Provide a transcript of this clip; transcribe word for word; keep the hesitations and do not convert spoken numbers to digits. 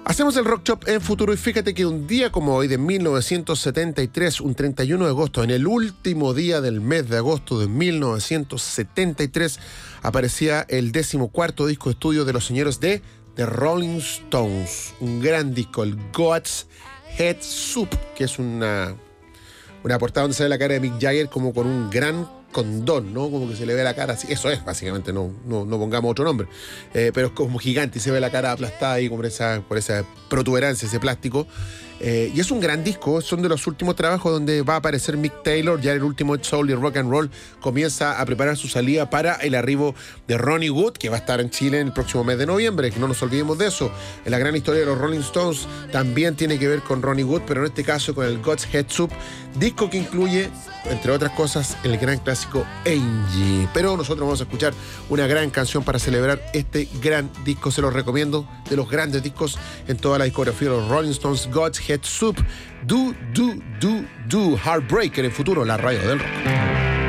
Hacemos el Rock Chop en futuro y fíjate que un día como hoy de mil novecientos setenta y tres, un treinta y uno de agosto, en el último día del mes de agosto de mil novecientos setenta y tres, aparecía el decimocuarto disco de estudio de los señores de The Rolling Stones. Un gran disco, el God's Head Soup, que es una, una portada donde se ve la cara de Mick Jagger como con un gran condón, ¿no? Como que se le ve la cara así. Eso es, básicamente, no, no, no pongamos otro nombre. Eh, pero es como gigante y se ve la cara aplastada ahí por esa, por esa protuberancia, ese plástico. Eh, y es un gran disco, son de los últimos trabajos donde va a aparecer Mick Taylor, ya el último Soul y Rock and Roll comienza a preparar su salida para el arribo de Ronnie Wood, que va a estar en Chile en el próximo mes de noviembre, que no nos olvidemos de eso. En la gran historia de los Rolling Stones también tiene que ver con Ronnie Wood, pero en este caso con el God's Head Soup, disco que incluye, entre otras cosas, el gran clásico Angie. Pero nosotros vamos a escuchar una gran canción para celebrar este gran disco, se los recomiendo, de los grandes discos en toda la discografía de los Rolling Stones, God's Head Soup, Do, Do, Do, Do, Heartbreaker, en el futuro, la radio del rock.